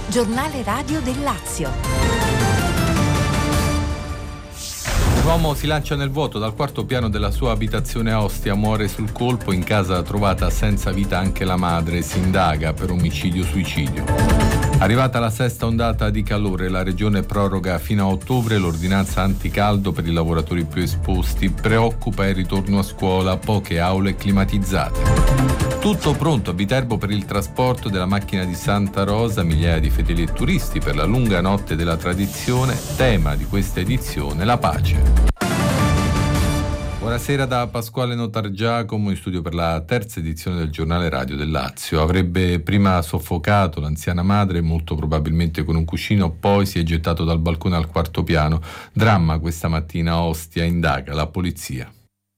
Giornale radio del Lazio. L'uomo si lancia nel vuoto dal quarto piano della sua abitazione a Ostia, muore sul colpo, in casa trovata senza vita anche la madre, si indaga per omicidio-suicidio. Arrivata la sesta ondata di calore, la Regione proroga fino a ottobre l'ordinanza anticaldo per i lavoratori più esposti, preoccupa il ritorno a scuola, poche aule climatizzate. Tutto pronto a Viterbo per il trasporto della macchina di Santa Rosa, migliaia di fedeli e turisti per la lunga notte della tradizione, tema di questa edizione la pace. Buonasera da Pasquale Notargiacomo in studio per la terza edizione del Giornale Radio del Lazio. Avrebbe prima soffocato l'anziana madre, molto probabilmente con un cuscino, poi si è gettato dal balcone al quarto piano. Dramma questa mattina a Ostia, indaga la polizia.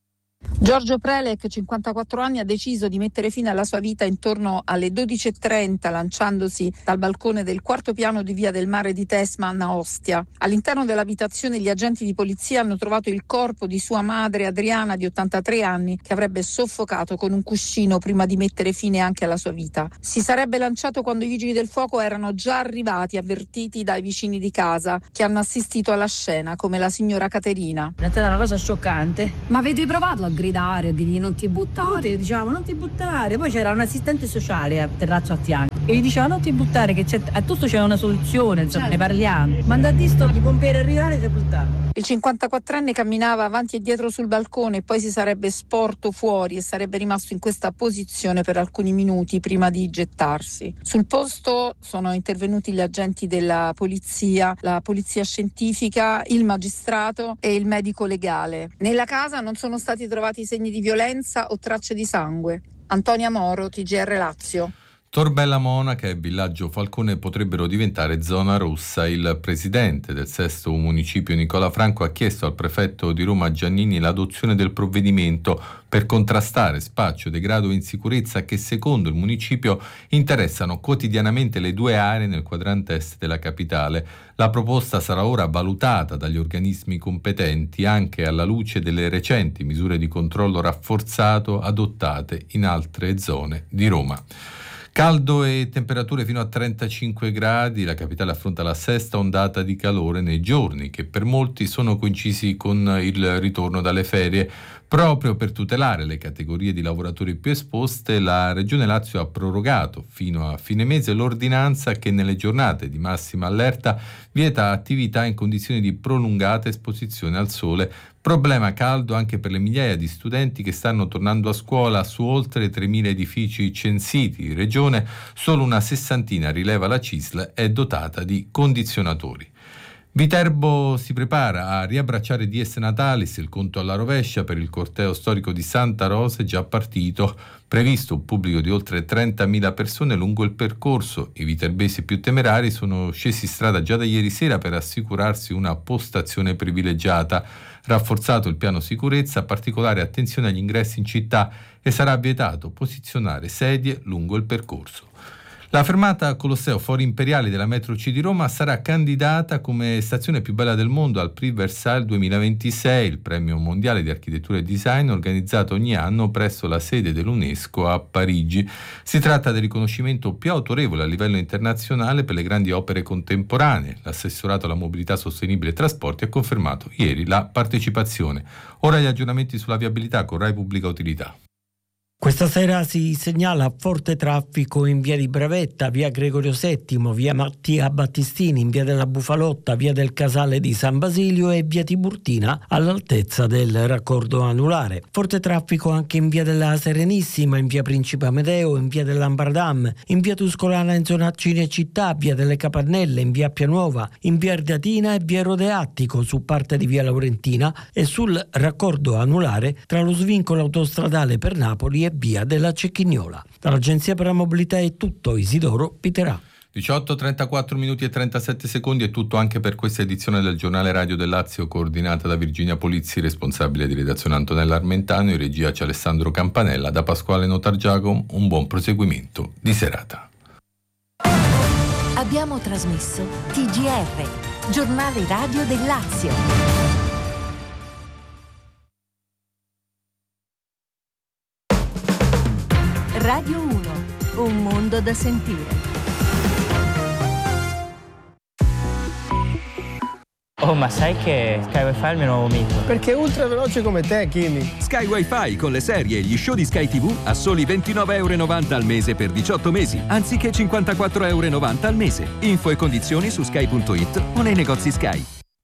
Giorgio Prelec, 54 anni, ha deciso di mettere fine alla sua vita intorno alle 12.30 lanciandosi dal balcone del quarto piano di Via del Mare di Tesman a Ostia. All'interno dell'abitazione gli agenti di polizia hanno trovato il corpo di sua madre Adriana di 83 anni che avrebbe soffocato con un cuscino prima di mettere fine anche alla sua vita. Si sarebbe lanciato quando i vigili del fuoco erano già arrivati, avvertiti dai vicini di casa che hanno assistito alla scena, come la signora Caterina. È stata una cosa scioccante. Ma avete provato a gridare, a dirgli non ti buttare? Dicevamo non ti buttare, poi c'era un assistente sociale a terrazzo a fianco e gli diceva non ti buttare, che a tutto c'è una soluzione, insomma, ne parliamo. Manda a disto i pompieri arrivare e si buttare. Il 54enne camminava avanti e dietro sul balcone e poi si sarebbe sporto fuori e sarebbe rimasto in questa posizione per alcuni minuti prima di gettarsi. Sul posto sono intervenuti gli agenti della polizia, la polizia scientifica, il magistrato e il medico legale. Nella casa non sono stati trovati segni di violenza o tracce di sangue. Antonia Moro, TGR Lazio. Torbella Monaca e Villaggio Falcone potrebbero diventare zona rossa. Il presidente del sesto municipio Nicola Franco ha chiesto al prefetto di Roma Giannini l'adozione del provvedimento per contrastare spaccio, degrado e insicurezza che secondo il municipio interessano quotidianamente le due aree nel quadrante est della capitale. La proposta sarà ora valutata dagli organismi competenti anche alla luce delle recenti misure di controllo rafforzato adottate in altre zone di Roma. Caldo e temperature fino a 35 gradi, la capitale affronta la sesta ondata di calore nei giorni che per molti sono coincisi con il ritorno dalle ferie. Proprio per tutelare le categorie di lavoratori più esposte, la Regione Lazio ha prorogato fino a fine mese l'ordinanza che nelle giornate di massima allerta vieta attività in condizioni di prolungata esposizione al sole. Problema caldo anche per le migliaia di studenti che stanno tornando a scuola. Su oltre 3.000 edifici censiti in regione, solo una sessantina, rileva la CISL, è dotata di condizionatori. Viterbo si prepara a riabbracciare Dies Natalis, il conto alla rovescia per il corteo storico di Santa Rosa è già partito. Previsto un pubblico di oltre 30.000 persone lungo il percorso. I viterbesi più temerari sono scesi in strada già da ieri sera per assicurarsi una postazione privilegiata. Rafforzato il piano sicurezza, particolare attenzione agli ingressi in città e sarà vietato posizionare sedie lungo il percorso. La fermata Colosseo Fori Imperiali della Metro C di Roma sarà candidata come stazione più bella del mondo al Prix Versailles 2026, il premio mondiale di architettura e design organizzato ogni anno presso la sede dell'UNESCO a Parigi. Si tratta del riconoscimento più autorevole a livello internazionale per le grandi opere contemporanee. L'assessorato alla mobilità sostenibile e trasporti ha confermato ieri la partecipazione. Ora gli aggiornamenti sulla viabilità con Rai Pubblica Utilità. Questa sera si segnala forte traffico in via di Brevetta, via Gregorio VII, via Mattia Battistini, in via della Bufalotta, via del Casale di San Basilio e via Tiburtina all'altezza del raccordo anulare. Forte traffico anche in via della Serenissima, in via Principe Amedeo, in via dell'Ambradam, in via Tuscolana in zona Cinecittà, via delle Capannelle, in via Pianuova, in via Ardeatina e via Rodeattico su parte di via Laurentina e sul raccordo anulare tra lo svincolo autostradale per Napoli e via della Cecchignola. Dall'Agenzia per la Mobilità è tutto. Isidoro Piterà. 18, 34 minuti e 37 secondi è tutto anche per questa edizione del Giornale Radio del Lazio, coordinata da Virginia Polizzi, responsabile di redazione Antonella Armentano, in regia c'è Alessandro Campanella, da Pasquale Notargiacomo un buon proseguimento di serata. Abbiamo trasmesso TGR, Giornale Radio del Lazio. Radio 1, un mondo da sentire. Oh, ma sai che Sky Wi-Fi è il mio nuovo mito? Perché è ultra veloce come te, Kimi. Sky Wi-Fi con le serie e gli show di Sky TV a soli €29,90 al mese per 18 mesi, anziché €54,90 al mese. Info e condizioni su sky.it o nei negozi Sky.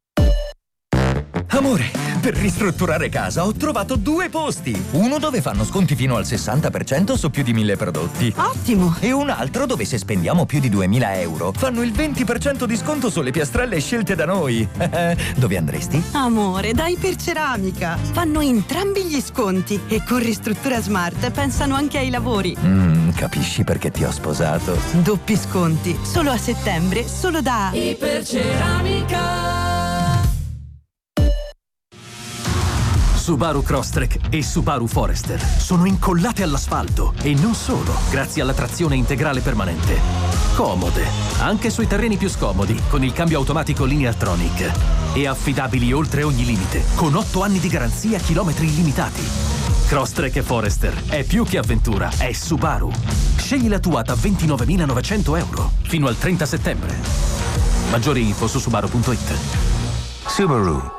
Amore, per ristrutturare casa ho trovato 2 posti. Uno dove fanno sconti fino al 60% su più di 1000 prodotti. Ottimo! E un altro dove se spendiamo più di €2000 fanno il 20% di sconto sulle piastrelle scelte da noi. Dove andresti? Amore, da Iperceramica. Fanno entrambi gli sconti e con Ristruttura Smart pensano anche ai lavori. Capisci perché ti ho sposato? Doppi sconti, solo a settembre, solo da Iperceramica. Subaru Crosstrek e Subaru Forester sono incollate all'asfalto e non solo, grazie alla trazione integrale permanente. Comode, anche sui terreni più scomodi, con il cambio automatico Lineartronic. E affidabili oltre ogni limite, con 8 anni di garanzia, chilometri illimitati. Crosstrek e Forester è più che avventura, è Subaru. Scegli la tua da €29.900 fino al 30 settembre. Maggiori info su subaru.it. Subaru.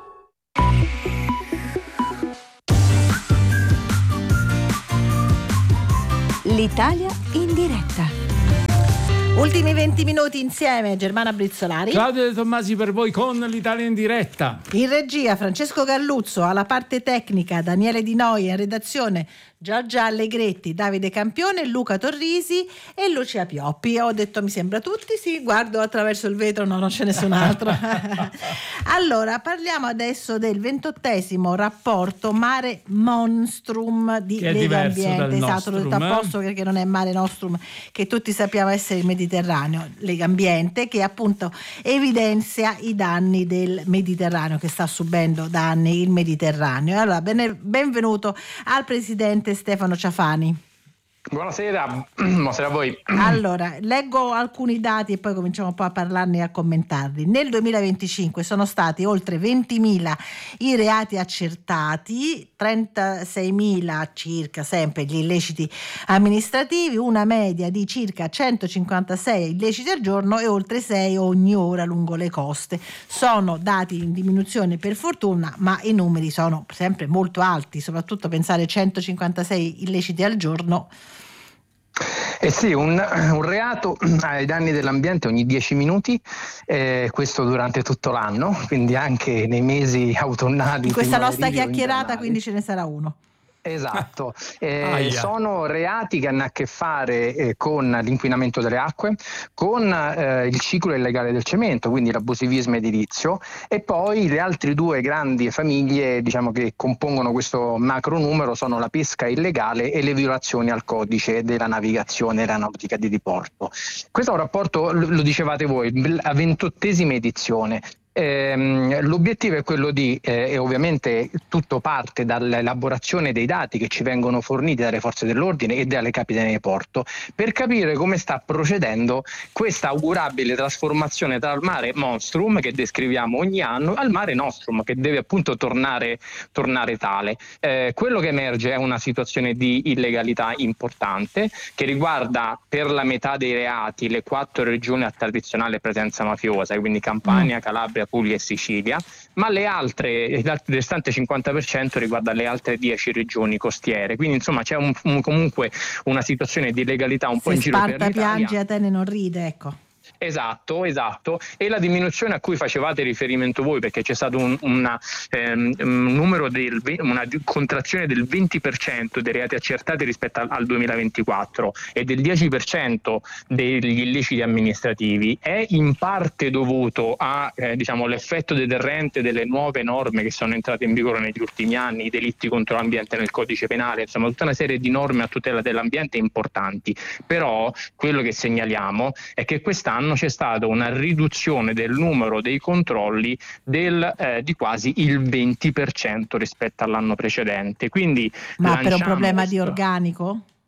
L'Italia in diretta. Ultimi 20 minuti insieme, Germana Brizzolari, Claudio De Tommasi per voi con l'Italia in diretta. In regia Francesco Galluzzo, alla parte tecnica Daniele Di Noia, in redazione Giorgia Allegretti, Davide Campione, Luca Torrisi e Lucia Pioppi. Ho detto mi sembra tutti, sì, guardo attraverso il vetro, no, non c'è nessun altro. Allora, parliamo adesso del 28° rapporto Mare Monstrum di Lega Ambiente. Esatto, l'ho detto apposta perché non è Mare Nostrum, che tutti sappiamo essere il Mediterraneo. Lega Ambiente che appunto evidenzia i danni del Mediterraneo, che sta subendo da anni il Mediterraneo. Allora, benvenuto al presidente Stefano Ciafani. Buonasera, buonasera a voi. Allora, leggo alcuni dati e poi cominciamo un po' a parlarne e a commentarli. Nel 2025 sono stati oltre 20.000 i reati accertati, 36.000 circa sempre gli illeciti amministrativi, una media di circa 156 illeciti al giorno e oltre 6 ogni ora lungo le coste. Sono dati in diminuzione per fortuna, ma i numeri sono sempre molto alti, soprattutto pensare 156 illeciti al giorno. Eh sì, un reato ai danni dell'ambiente ogni 10 minuti, questo durante tutto l'anno, quindi anche nei mesi autunnali. In questa nostra chiacchierata quindi ce ne sarà uno. Esatto, sono reati che hanno a che fare con l'inquinamento delle acque, con il ciclo illegale del cemento, quindi l'abusivismo edilizio, e poi le altre 2 grandi famiglie, diciamo, che compongono questo macro numero sono la pesca illegale e le violazioni al codice della navigazione e la nautica di diporto. Questo è un rapporto, lo dicevate voi, la 28ª edizione. L'obiettivo è quello di, e ovviamente tutto parte dall'elaborazione dei dati che ci vengono forniti dalle forze dell'ordine e dalle capitanerie di porto, per capire come sta procedendo questa augurabile trasformazione dal Mare Monstrum, che descriviamo ogni anno, al Mare Nostrum, che deve appunto tornare tale. Quello che emerge è una situazione di illegalità importante che riguarda per la metà dei reati le 4 regioni a tradizionale presenza mafiosa, quindi Campania, Calabria, Puglia e Sicilia, ma il restante 50% riguarda le altre 10 regioni costiere, quindi insomma c'è comunque una situazione di illegalità un po' in giro per l'Italia. Se Sparta piange Atene non ride, ecco. Esatto, e la diminuzione a cui facevate riferimento voi, perché c'è stato una contrazione del 20% dei reati accertati rispetto al 2024 e del 10% degli illeciti amministrativi, è in parte dovuto a l'effetto deterrente delle nuove norme che sono entrate in vigore negli ultimi anni, i delitti contro l'ambiente nel codice penale, insomma tutta una serie di norme a tutela dell'ambiente importanti. Però quello che segnaliamo è che quest'anno c'è stata una riduzione del numero dei controlli di quasi il 20% rispetto all'anno precedente. Quindi ma per un problema di organico?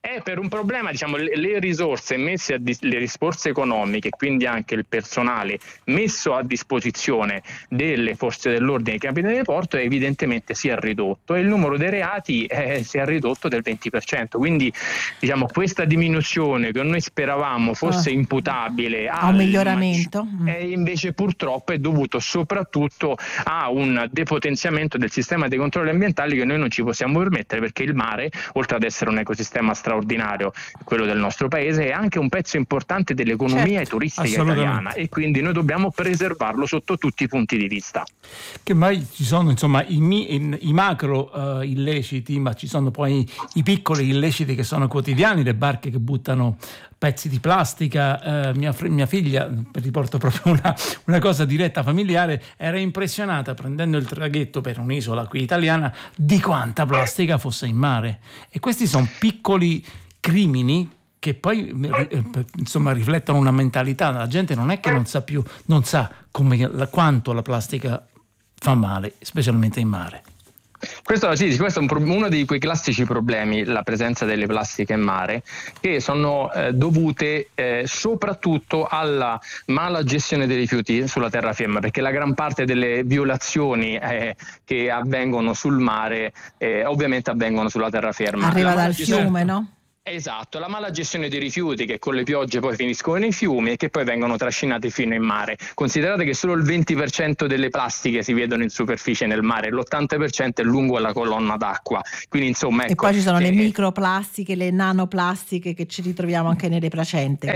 È per un problema, diciamo, le risorse messe le risorse economiche, quindi anche il personale messo a disposizione delle forze dell'ordine e capitani di porto evidentemente si è ridotto, e il numero dei reati si è ridotto del 20%. Quindi, diciamo, questa diminuzione che noi speravamo fosse imputabile a un miglioramento, invece purtroppo è dovuto soprattutto a un depotenziamento del sistema dei controlli ambientali che noi non ci possiamo permettere, perché il mare, oltre ad essere un ecosistema straordinario, quello del nostro paese, è anche un pezzo importante dell'economia turistica italiana, e quindi noi dobbiamo preservarlo sotto tutti i punti di vista. Che mai ci sono, insomma, i macro illeciti, ma ci sono poi i piccoli illeciti che sono quotidiani, le barche che buttano pezzi di plastica. Mia figlia, riporto proprio una cosa diretta familiare, era impressionata prendendo il traghetto per un'isola qui italiana di quanta plastica fosse in mare. E questi sono piccoli crimini che poi insomma riflettono una mentalità. La gente non è che non sa quanto la plastica fa male, specialmente in mare. Questo è uno di quei classici problemi, la presenza delle plastiche in mare, che sono dovute soprattutto alla mala gestione dei rifiuti sulla terraferma, perché la gran parte delle violazioni che avvengono sul mare ovviamente avvengono sulla terraferma. Arriva dal fiume, no? Esatto, la mala gestione dei rifiuti che con le piogge poi finiscono nei fiumi e che poi vengono trascinati fino in mare. Considerate che solo il 20% delle plastiche si vedono in superficie nel mare, l'80% è lungo la colonna d'acqua. Quindi insomma, ecco, e poi ci sono le microplastiche, le nanoplastiche che ci ritroviamo anche nelle placente.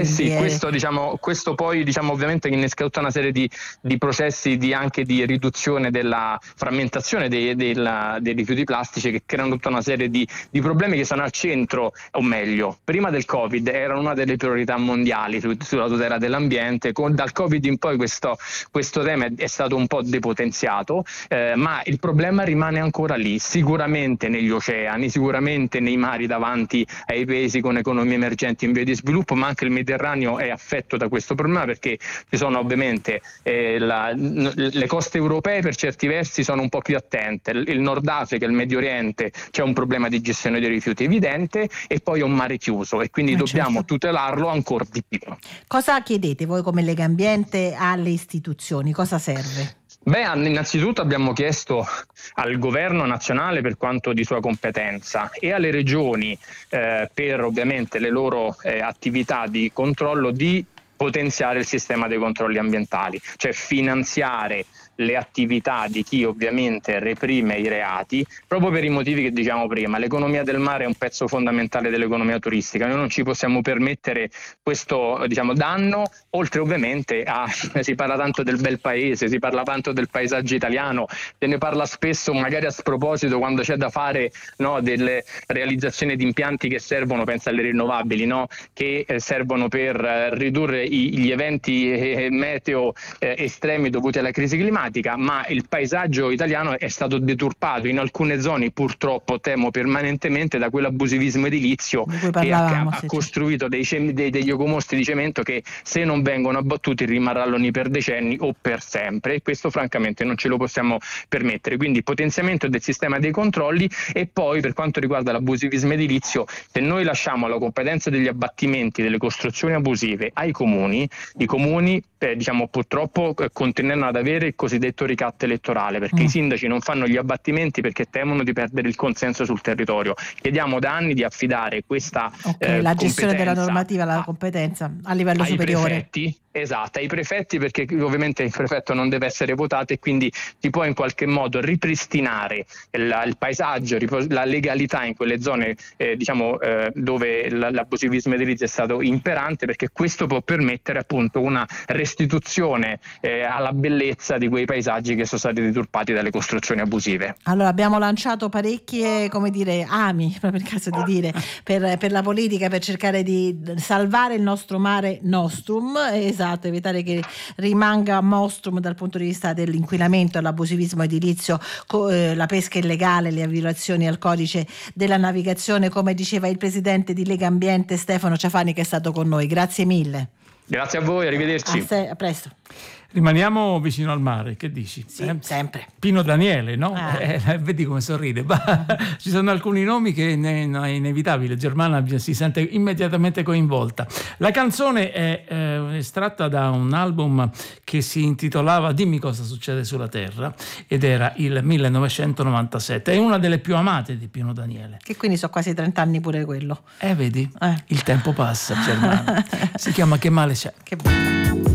Questo poi ovviamente innesca tutta una serie di processi anche di riduzione della frammentazione dei rifiuti plastici, che creano tutta una serie di problemi che sono al centro, o meglio, prima del Covid era una delle priorità mondiali sulla tutela dell'ambiente. Dal Covid in poi questo tema è stato un po' depotenziato, ma il problema rimane ancora lì, sicuramente negli oceani, sicuramente nei mari davanti ai paesi con economie emergenti in via di sviluppo, ma anche il Mediterraneo è affetto da questo problema, perché ci sono ovviamente le coste europee per certi versi sono un po' più attente, il Nord Africa, il Medio Oriente c'è un problema di gestione dei rifiuti evidente, e poi un mare chiuso, e quindi dobbiamo tutelarlo ancora di più. Cosa chiedete voi come Lega Ambiente alle istituzioni? Cosa serve? Innanzitutto abbiamo chiesto al governo nazionale, per quanto di sua competenza, e alle regioni per ovviamente le loro attività di controllo, di potenziare il sistema dei controlli ambientali, cioè finanziare le attività di chi ovviamente reprime i reati, proprio per i motivi che diciamo prima. L'economia del mare è un pezzo fondamentale dell'economia turistica, noi non ci possiamo permettere questo danno, oltre ovviamente si parla tanto del bel paese, si parla tanto del paesaggio italiano, se ne parla spesso magari a sproposito quando c'è da fare delle realizzazioni di impianti che servono, pensa alle rinnovabili, che servono per ridurre gli eventi meteo estremi dovuti alla crisi climatica, ma il paesaggio italiano è stato deturpato in alcune zone, purtroppo temo permanentemente, da quell'abusivismo edilizio che ha costruito degli ecomostri di cemento che, se non vengono abbattuti, rimarranno lì per decenni o per sempre, e questo francamente non ce lo possiamo permettere. Quindi potenziamento del sistema dei controlli. E poi, per quanto riguarda l'abusivismo edilizio, se noi lasciamo la competenza degli abbattimenti, delle costruzioni abusive ai comuni, i comuni purtroppo continueranno ad avere il cosiddetto ricatto elettorale, perché i sindaci non fanno gli abbattimenti perché temono di perdere il consenso sul territorio. Chiediamo da anni di affidare questa la gestione della normativa, la competenza a livello superiore. Esatto, ai prefetti, perché ovviamente il prefetto non deve essere votato, e quindi si può in qualche modo ripristinare il paesaggio, la legalità in quelle zone dove l'abusivismo edilizio è stato imperante, perché questo può permettere appunto una restituzione alla bellezza di quei paesaggi che sono stati deturpati dalle costruzioni abusive. Allora, abbiamo lanciato parecchie ami, proprio il caso di dire, per la politica, per cercare di salvare il nostro mare nostrum, evitare che rimanga mostrum dal punto di vista dell'inquinamento e l'abusivismo edilizio, la pesca illegale, le violazioni al codice della navigazione, come diceva il presidente di Lega Ambiente Stefano Ciafani, che è stato con noi. Grazie mille. Grazie a voi, arrivederci. A presto. Rimaniamo vicino al mare, che dici? Sì, sempre. Pino Daniele, no? Vedi come sorride. Ci sono alcuni nomi che è inevitabile, Germana si sente immediatamente coinvolta. La canzone è estratta da un album che si intitolava Dimmi cosa succede sulla Terra ed era il 1997. È una delle più amate di Pino Daniele. Che quindi so quasi 30 anni pure quello. Vedi? Il tempo passa, Germana. Si chiama Che male c'è. Che bello.